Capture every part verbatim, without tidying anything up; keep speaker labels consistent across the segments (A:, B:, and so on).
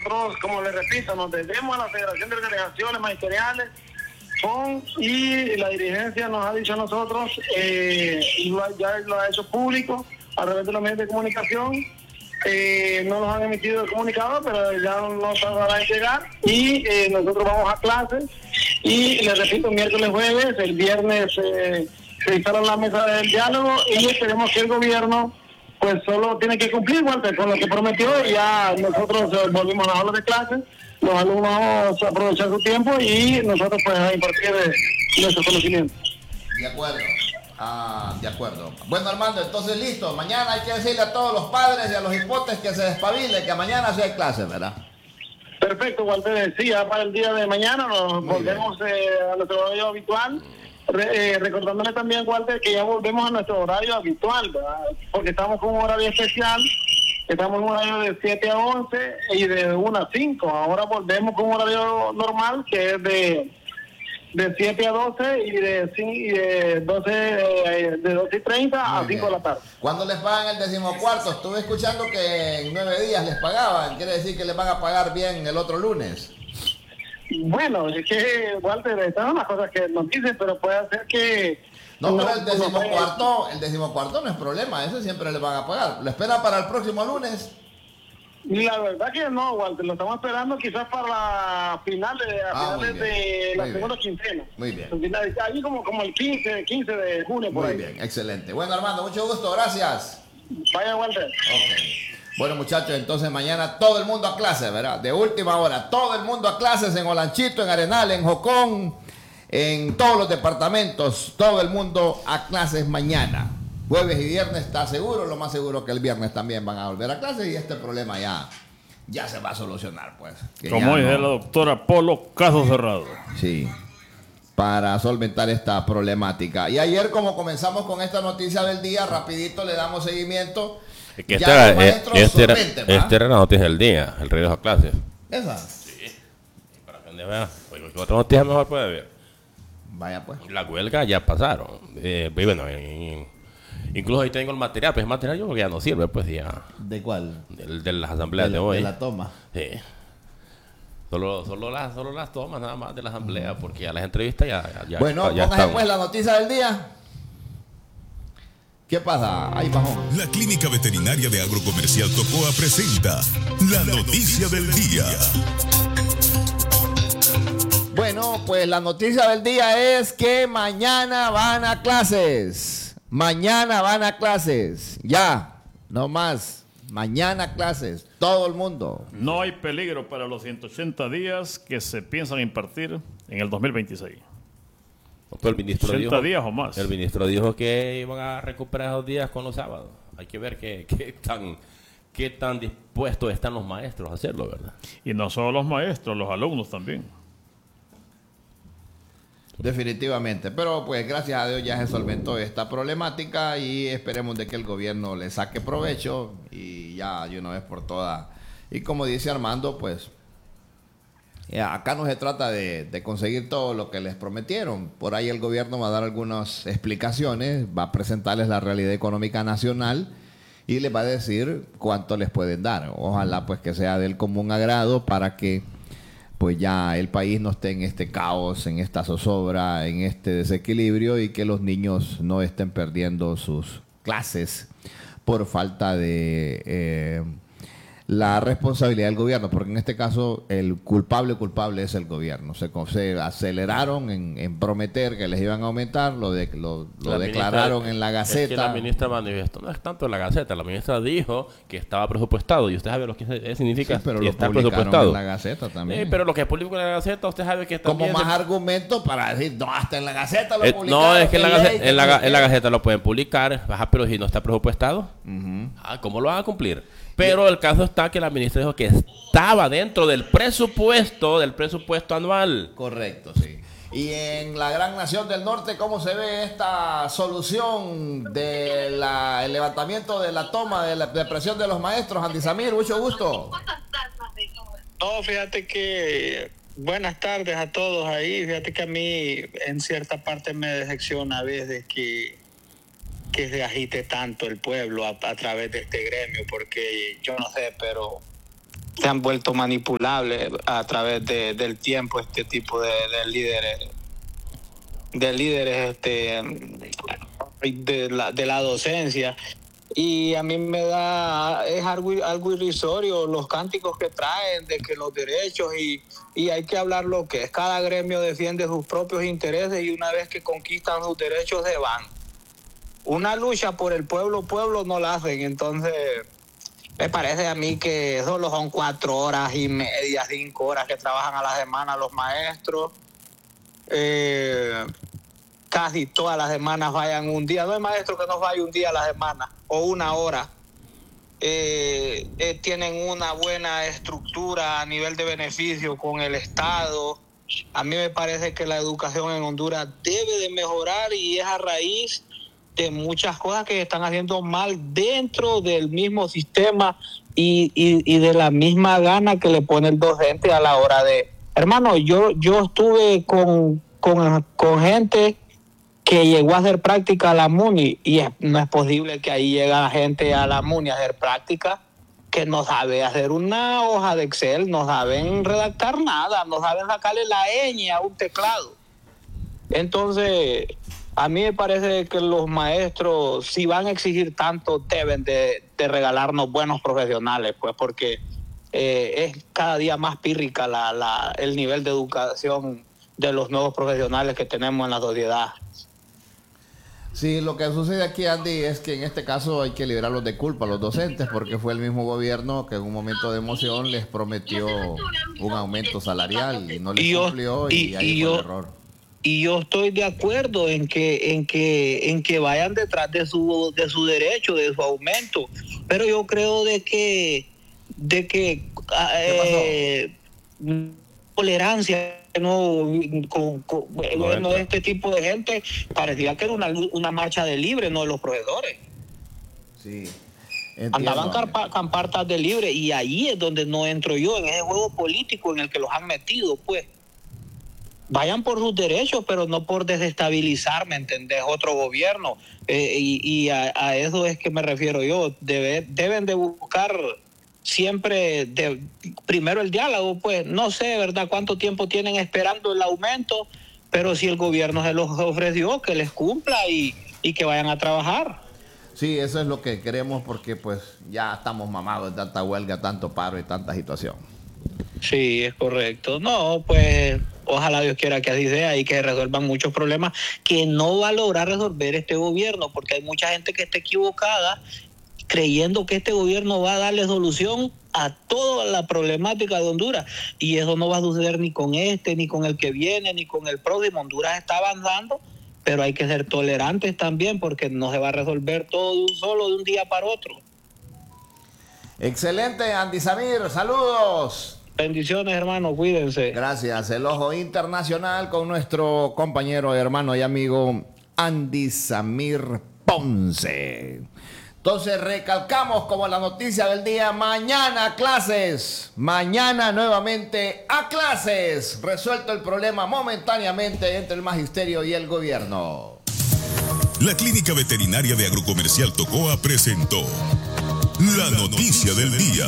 A: nosotros, como les repito, nos debemos a la Federación de Organizaciones Magisteriales Son, y la dirigencia nos ha dicho a nosotros, eh, lo, ya lo ha hecho público a través de los medios de comunicación. Eh, no nos han emitido el comunicado, pero ya nos tardará en llegar, y eh, nosotros vamos a clases, y les repito, miércoles, jueves, el viernes eh, se instala la mesa del diálogo, y esperemos que el gobierno pues solo tiene que cumplir, Walter, con lo que prometió, y ya nosotros eh, volvimos a las aulas de clases, los alumnos vamos a aprovechar su tiempo y nosotros pues a impartir eh, nuestros conocimientos.
B: De acuerdo. Ah, de acuerdo. Bueno, Armando, entonces listo. Mañana hay que decirle a todos los padres y a los hipotes que se despabilen, que mañana sí hay clases, ¿verdad?
A: Perfecto, Walter. Sí, ya para el día de mañana nos Muy volvemos eh, a nuestro horario habitual. Re, eh, recordándole también, Walter, que ya volvemos a nuestro horario habitual, ¿verdad? Porque estamos con un horario especial. Estamos en un horario de siete a once y de una a cinco. Ahora volvemos con un horario normal que es de... de siete a doce y de, y de doce, eh, de doce y treinta a cinco de la tarde.
B: ¿Cuándo les pagan el decimocuarto? Estuve escuchando que en nueve días les pagaban. ¿Quiere decir que les van a pagar bien el otro lunes?
A: Bueno, es que, Walter, estas son las cosas que nos dicen, pero puede ser que...
B: No, no, pero el decimocuarto, el decimocuarto no es problema, eso siempre les van a pagar. ¿Lo esperan para el próximo lunes?
A: La verdad que no, Walter, lo estamos esperando quizás para la final de, a
B: ah,
A: finales de la
B: muy
A: segunda
B: bien.
A: quincena.
B: Muy bien.
A: Ahí como, como el quince, quince de junio, por
B: Muy
A: ahí.
B: bien, excelente. Bueno, Armando, mucho gusto, gracias.
A: Vaya, Walter.
B: Ok. Bueno, muchachos, entonces mañana todo el mundo a clase, ¿verdad? De última hora, todo el mundo a clases en Olanchito, en Arenal, en Jocón, en todos los departamentos, todo el mundo a clases mañana. Jueves y viernes está seguro, lo más seguro que el viernes también van a volver a clases y este problema ya, ya se va a solucionar, pues.
C: Como dice no... la doctora Polo, caso cerrado.
B: Sí, para solventar esta problemática. Y ayer, como comenzamos con esta noticia del día, rapidito le damos seguimiento.
D: Es que esta, era, este, era, este era la noticia del día, el regreso a clases.
B: ¿Esa?
D: Sí, para que vea. Otra noticia mejor puede ver.
B: Vaya pues.
D: La huelga ya pasaron. Eh, bueno, en, incluso ahí tengo el material, pero el material yo creo que ya no sirve, pues ya.
B: ¿De cuál?
D: De, de las asambleas de,
B: de
D: hoy.
B: De la toma.
D: Sí. Solo, solo, las, solo las tomas nada más de la asamblea, porque ya las entrevistas ya, ya
B: Bueno,
D: ya
B: póngase
D: están.
B: Pues la noticia del día. ¿Qué pasa? Ahí bajó.
E: La Clínica Veterinaria de Agrocomercial Tocoa presenta la, la noticia, noticia del día.
B: Bueno, pues la noticia del día es que mañana van a clases. Mañana van a clases. Ya, no más. Mañana clases. Todo el mundo.
C: No hay peligro para los ciento ochenta días que se piensan impartir en el dos mil veintiséis.
D: Pero el ministro
C: ochenta
D: dijo,
C: días o más.
D: El ministro dijo que iban a recuperar esos días con los sábados. Hay que ver qué, qué tan qué tan dispuestos están los maestros a hacerlo, ¿verdad?
C: Y no solo los maestros, los alumnos también.
B: Definitivamente, pero pues gracias a Dios ya se solventó esta problemática y esperemos de que el gobierno le saque provecho y ya de una vez por todas. Y como dice Armando, pues ya, acá no se trata de, de conseguir todo lo que les prometieron. Por ahí el gobierno va a dar algunas explicaciones, va a presentarles la realidad económica nacional y les va a decir cuánto les pueden dar. Ojalá pues que sea del común agrado para que pues ya el país no esté en este caos, en esta zozobra, en este desequilibrio y que los niños no estén perdiendo sus clases por falta de eh, la responsabilidad del gobierno, porque en este caso el culpable culpable es el gobierno. Se, se aceleraron en, en prometer que les iban a aumentar, lo, de, lo, lo declararon ministra, en la Gaceta. Es que
D: la ministra manifestó, no es tanto en la Gaceta, la ministra dijo que estaba presupuestado y usted sabe lo que significa
B: sí, pero
D: que
B: lo
D: está
B: presupuestado en la Gaceta también.
D: Sí, pero lo que es público en la Gaceta, usted sabe que está
B: como más se... argumento para decir, no, hasta en la Gaceta lo
D: eh,
B: publicaron.
D: No, es que en la, Gaceta, en, la, en la Gaceta lo pueden publicar, ajá, pero si no está presupuestado, uh-huh. ah, ¿cómo lo van a cumplir? Pero el caso está que la ministra dijo que estaba dentro del presupuesto, del presupuesto anual.
B: Correcto, sí. Y en la gran nación del norte, ¿cómo se ve esta solución del de levantamiento de la toma de la de presión de los maestros? Andy Samir, mucho gusto.
F: No, fíjate que buenas tardes a todos ahí. Fíjate que a mí en cierta parte me decepciona a veces que que se agite tanto el pueblo a, a través de este gremio, porque yo no sé, pero se han vuelto manipulables a través de, del tiempo, este tipo de, de líderes, de líderes este, de, la, de la docencia. Y a mí me da, es algo, algo irrisorio los cánticos que traen de que los derechos y, y hay que hablar lo que es. Cada gremio defiende sus propios intereses y una vez que conquistan sus derechos se van. Una lucha por el pueblo, pueblo no la hacen. Entonces, me parece a mí que solo son cuatro horas y media, cinco horas que trabajan a la semana los maestros. Eh, casi todas las semanas vayan un día. No hay maestro que no vaya un día a la semana o una hora. Eh, eh, tienen una buena estructura a nivel de beneficio con el Estado. A mí me parece que la educación en Honduras debe de mejorar y es a raíz de muchas cosas que están haciendo mal dentro del mismo sistema y, y, y de la misma gana que le pone el docente a la hora de... Hermano, yo, yo estuve con, con, con gente que llegó a hacer práctica a la MUNI y es, no es posible que ahí llega gente a la MUNI a hacer práctica que no sabe hacer una hoja de Excel, no saben redactar nada, no saben sacarle la ñ a un teclado. Entonces, a mí me parece que los maestros, si van a exigir tanto, deben de, de regalarnos buenos profesionales, pues porque eh, es cada día más pírrica la, la, el nivel de educación de los nuevos profesionales que tenemos en la sociedad.
B: Sí, lo que sucede aquí, Andy, es que en este caso hay que liberarlos de culpa a los docentes porque fue el mismo gobierno que en un momento de emoción les prometió un aumento salarial y no les
F: y yo,
B: cumplió y,
F: y,
B: ahí
F: y
B: fue
F: yo,
B: el error.
F: Y yo estoy de acuerdo en que en que en que vayan detrás de su de su derecho, de su aumento, pero yo creo de que de que eh, tolerancia no con, con bueno, este tipo de gente parecía que era una una marcha de libre, no de los proveedores.
B: Sí.
F: Entiendo. Andaban carpa, campartas de libre y ahí es donde no entro yo en ese juego político en el que los han metido, pues. Vayan por sus derechos, pero no por desestabilizar, ¿me entendés? Otro gobierno. Eh, y y a, a eso es que me refiero yo. Debe, deben de buscar siempre, de, primero el diálogo, pues. No sé, ¿verdad?, cuánto tiempo tienen esperando el aumento, pero si el gobierno se los ofreció, que les cumpla y, y que vayan a trabajar.
B: Sí, eso es lo que queremos porque pues ya estamos mamados de tanta huelga, tanto paro y tanta situación.
F: Sí, es correcto. No, pues ojalá Dios quiera que así sea y que resuelvan muchos problemas que no va a lograr resolver este gobierno, porque hay mucha gente que está equivocada creyendo que este gobierno va a darle solución a toda la problemática de Honduras y eso no va a suceder ni con este, ni con el que viene, ni con el próximo. Honduras está avanzando, pero hay que ser tolerantes también porque no se va a resolver todo de un solo, de un día para otro.
B: Excelente, Andy Samir, saludos.
F: Bendiciones, hermano, cuídense.
B: Gracias. El Ojo Internacional con nuestro compañero, hermano y amigo Andy Samir Ponce. Entonces recalcamos como la noticia del día, mañana a clases, mañana nuevamente a clases. Resuelto el problema momentáneamente entre el magisterio y el gobierno.
E: La Clínica Veterinaria de Agrocomercial Tocoa presentó la noticia del día.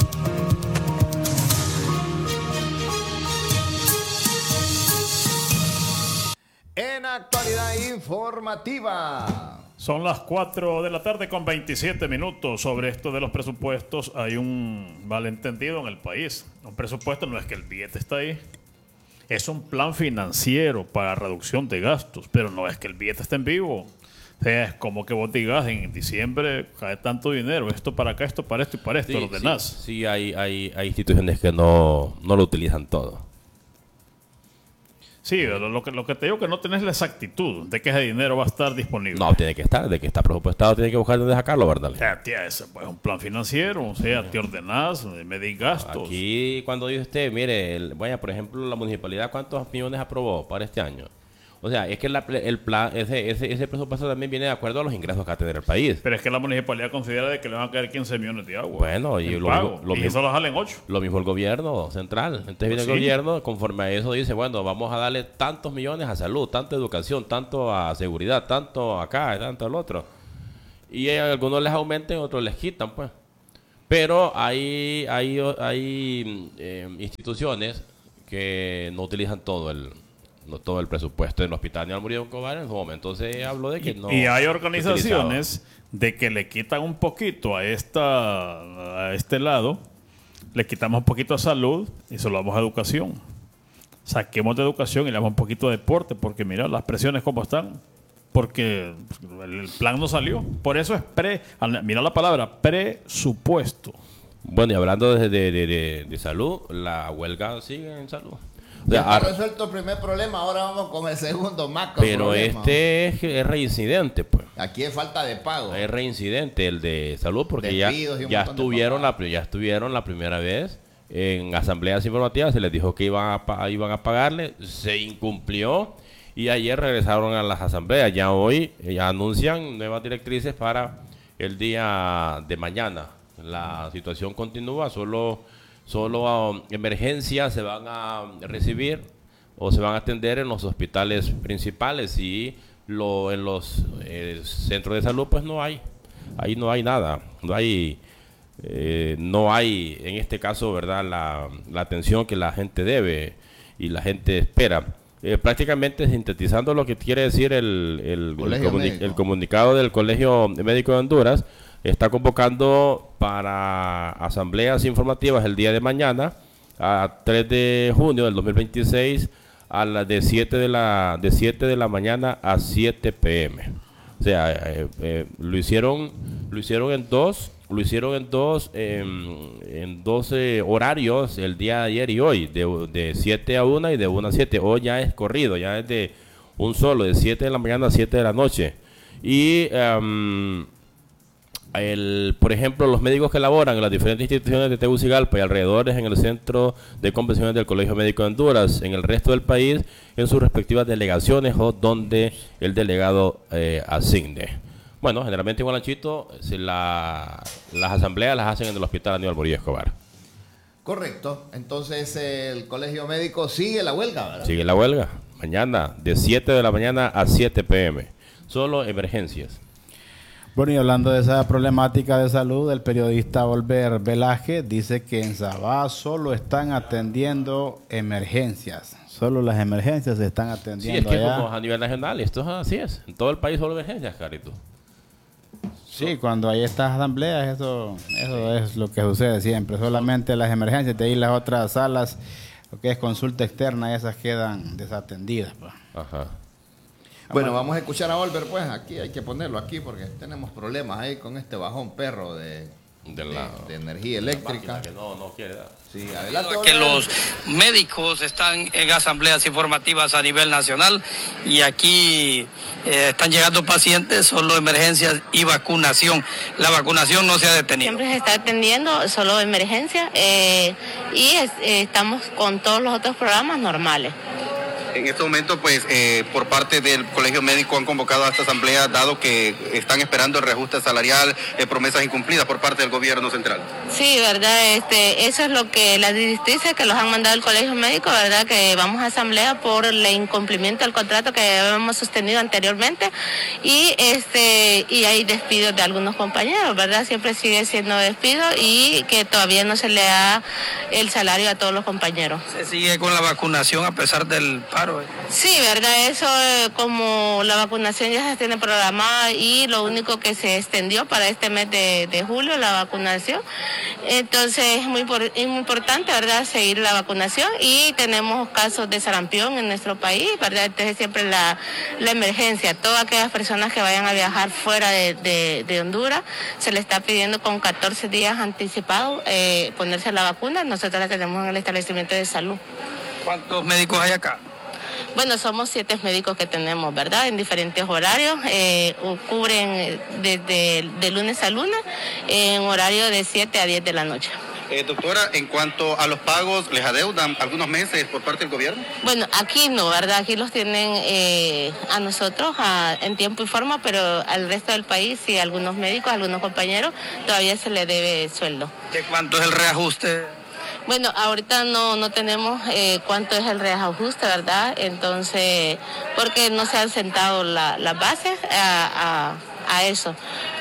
B: En actualidad informativa.
C: Son las cuatro de la tarde con veintisiete minutos. Sobre esto de los presupuestos hay un malentendido en el país. Un presupuesto no es que el billete está ahí. Es un plan financiero para reducción de gastos, pero no es que el billete esté en vivo. O sea, es como que vos digas en diciembre cae tanto dinero, esto para acá, esto para esto y para esto,
D: sí,
C: lo ordenás.
D: Sí, sí hay, hay, hay instituciones que no, no lo utilizan todo.
C: Sí, lo, lo, que, lo que te digo que no tenés la exactitud de que ese dinero va a estar disponible.
D: No, tiene que estar, de que está presupuestado, tiene que buscar dónde sacarlo, ¿verdad?
C: O sea, tía, ese pues, es un plan financiero, o sea, te ordenás, medís gastos.
D: Aquí, cuando dice usted, mire, el, vaya, por ejemplo, la municipalidad, ¿cuántos millones aprobó para este año? O sea, es que la, el plan, ese, ese, ese presupuesto también viene de acuerdo a los ingresos que va a tener el país.
C: Pero es que la municipalidad considera de que le van a caer quince millones de agua.
D: Bueno, y, lo mismo, lo
C: y
D: mismo,
C: eso lo salen ocho.
D: Lo mismo el gobierno central. Entonces
C: Pues
D: viene
C: sí.
D: el gobierno, conforme a eso dice, bueno, vamos a darle tantos millones a salud, tanto a educación, tanto a seguridad, tanto acá, tanto al otro. Y a algunos les aumentan, otros les quitan, pues. Pero hay, hay, hay eh, instituciones que no utilizan todo el no todo el presupuesto del Hospital Aníbal Murillo Escobar. En su momento se habló de que no.
C: Y hay organizaciones de que le quitan un poquito a esta a este lado, le quitamos un poquito a salud y se lo damos a educación. Saquemos de educación y le damos un poquito de deporte, porque mira las presiones cómo están. Porque el plan no salió. Por eso es pre, mira la palabra, presupuesto.
D: Bueno, y hablando de, de, de, de, de salud, la huelga sigue en salud. O sea,
B: ya está resuelto el primer problema, ahora vamos con el segundo macro
D: pero
B: problema.
D: este es, es reincidente, pues.
B: Aquí es falta de pago.
D: Es reincidente el de salud, porque ya,
B: Despidos y un
D: ya,
B: montón de
D: estuvieron la,
B: papadas.
D: ya estuvieron la primera vez en asambleas informativas, se les dijo que iban a, pa- iban a pagarle, se incumplió. Y ayer regresaron a las asambleas. Ya hoy ya anuncian nuevas directrices para el día de mañana. La situación continúa, solo, solo um, emergencias se van a recibir o se van a atender en los hospitales principales, y lo, en los eh, centros de salud pues no hay. Ahí no hay nada. No hay, eh, no hay en este caso, ¿verdad?, la, la atención que la gente debe y la gente espera. Eh, prácticamente sintetizando lo que quiere decir el, el, el, comuni- el comunicado del Colegio Médico de Honduras, está convocando para asambleas informativas el día de mañana, a tres de junio del dos mil veintiséis, a las de siete de la de siete de la mañana a siete pm. O sea, eh, eh, lo hicieron lo hicieron en dos lo hicieron en dos eh, en doce horarios el día de ayer y hoy, de, de siete a una y de una a siete. Hoy ya es corrido, ya es de un solo, de siete de la mañana a siete de la noche. Y um, el, por ejemplo, los médicos que laboran en las diferentes instituciones de Tegucigalpa y alrededores, en el centro de convenciones del Colegio Médico de Honduras, en el resto del país, en sus respectivas delegaciones o donde el delegado eh, asigne. Bueno, generalmente en Gualanchito si la, las asambleas las hacen en el Hospital Aníbal Murillo Escobar.
B: Correcto. Entonces el colegio médico sigue la huelga, ¿verdad?
D: Sigue la huelga. Mañana de siete de la mañana a siete pm. Solo emergencias.
G: Bueno, y hablando de esa problemática de salud, el periodista Olver Velázquez dice que en Sabá solo están atendiendo emergencias. Solo las emergencias se están atendiendo.
D: Sí, es que
G: allá.
D: como a nivel nacional, esto es así es. En todo el país solo emergencias, Carito.
G: Sí, cuando hay estas asambleas, eso, eso es lo que sucede siempre. Solamente las emergencias, de ahí las otras salas, lo que es consulta externa, esas quedan desatendidas. Pues.
D: Ajá.
B: Bueno, vamos a escuchar a Olver, pues aquí hay que ponerlo aquí porque tenemos problemas ahí con este bajón perro de,
D: De la-
B: de, de energía eléctrica.
D: máquina que no, no quiere dar.
B: Sí, adelante.
H: Que
B: Olver.
H: los médicos están en asambleas informativas a nivel nacional y aquí eh, están llegando pacientes, solo emergencias y vacunación. La vacunación no se ha detenido.
I: Siempre se está atendiendo solo emergencia eh, y es- eh, estamos con todos los otros programas normales.
J: En este momento, pues, eh, por parte del Colegio Médico han convocado a esta asamblea, dado que están esperando el reajuste salarial, eh, promesas incumplidas por parte del gobierno central.
I: Sí, verdad, este, eso es lo que las directrices que los han mandado el Colegio Médico, verdad, que vamos a asamblea por el incumplimiento del contrato que habíamos sostenido anteriormente y este y hay despidos de algunos compañeros, verdad, siempre sigue siendo despido y que todavía no se le da el salario a todos los compañeros.
H: Se sigue con la vacunación a pesar del paro. eh.
I: Sí, verdad, eso eh, como la vacunación ya se tiene programada y lo único que se extendió para este mes de, de julio, la vacunación. Entonces es muy, por- es muy importante, verdad, seguir la vacunación y tenemos casos de sarampión en nuestro país, verdad, entonces siempre la, la emergencia, todas aquellas personas que vayan a viajar fuera de, de, de Honduras, se le está pidiendo con catorce días anticipados eh, ponerse la vacuna, nosotros la tenemos en el establecimiento de salud.
H: ¿Cuántos médicos hay acá?
I: Bueno, somos siete médicos que tenemos, ¿verdad? En diferentes horarios, eh, o cubren desde de lunes a lunes, en horario de siete a diez de la noche.
J: Eh, doctora, en cuanto a los pagos, ¿les adeudan algunos meses por parte del gobierno?
I: Bueno, aquí no, ¿verdad? Aquí los tienen eh, a nosotros a- en tiempo y forma, pero al resto del país, sí, algunos médicos, algunos compañeros, todavía se les debe sueldo.
H: ¿De cuánto es el reajuste?
I: Bueno, ahorita no, no tenemos eh, cuánto es el reajuste, ¿verdad? Entonces, porque no se han sentado la- las bases a, a, a eso.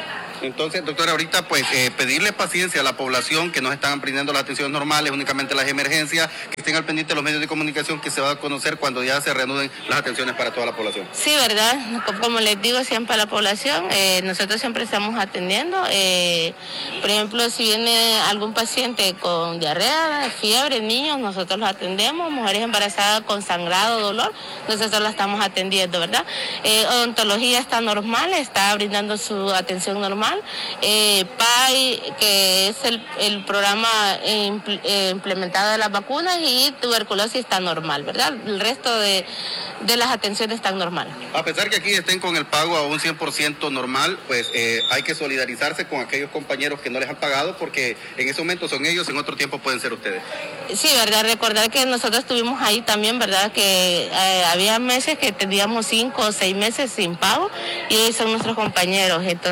J: Entonces, doctora, ahorita pues eh, pedirle paciencia a la población que nos están brindando las atenciones normales, únicamente las emergencias, que estén al pendiente de los medios de comunicación que se va a conocer cuando ya se reanuden las atenciones para toda la población.
I: Sí, ¿verdad? Como les digo siempre a la población, eh, nosotros siempre estamos atendiendo. Eh, por ejemplo, si viene algún paciente con diarrea, fiebre, niños, nosotros los atendemos. Mujeres embarazadas con sangrado, dolor, nosotros la estamos atendiendo, ¿verdad? Eh, odontología está normal, está brindando su atención normal. Eh, P A I, que es el, el programa impl, eh, implementado de las vacunas, y tuberculosis está normal, ¿verdad? El resto de, de las atenciones están normales.
J: A pesar que aquí estén con el pago a un cien por ciento normal, pues eh, hay que solidarizarse con aquellos compañeros que no les han pagado, porque en ese momento son ellos, en otro tiempo pueden ser ustedes.
I: Sí, ¿verdad? Recordar que nosotros estuvimos ahí también, ¿verdad? Que eh, había meses que teníamos cinco o seis meses sin pago, y son nuestros compañeros. Entonces,